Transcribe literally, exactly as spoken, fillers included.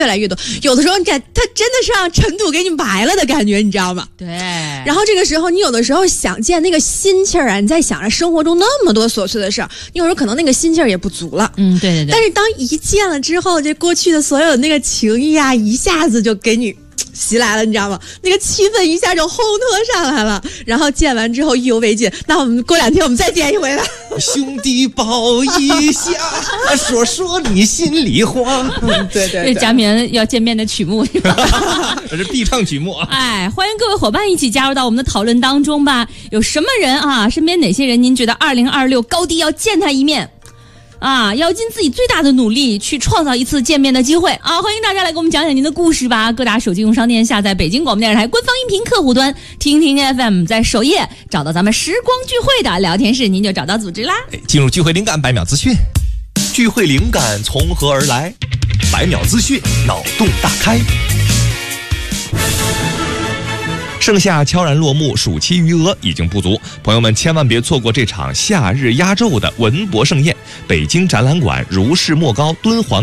越来越多，有的时候你看，它真的是让尘土给你埋了的感觉，你知道吗？ 对。 然后这个时候，你有的时候想见那个心气儿啊，你在想着生活中那么多琐碎的事儿，你有时候可能那个心气儿也不足了。 嗯，对对对。 但是当一见了之后，这过去的所有的那个情谊啊，一下子就给你袭来了，你知道吗？那个气氛一下就烘托上来了。然后见完之后意犹未尽，那我们过两天我们再见一回吧。 兄弟抱一下，说说你心里话。 对对对，佳明要见面的曲目是吧？ 这是必唱曲目啊！ 哎，欢迎各位伙伴一起加入到我们的讨论当中吧。有什么人啊？身边哪些人您觉得二零二六高低要见他一面？啊，要尽自己最大的努力去创造一次见面的机会啊！欢迎大家来给我们讲讲您的故事吧。各大手机用商店下载北京广播电视台官方音频客户端，听听 F M， 在首页找到咱们时光聚会的聊天室，您就找到组织啦。 进入聚会灵感百秒资讯， 聚会灵感从何而来？百秒资讯，脑洞大开。 盛夏悄然落幕，暑期余额已经不足，朋友们千万别错过这场夏日压轴的文博盛宴。北京展览馆如是莫高敦煌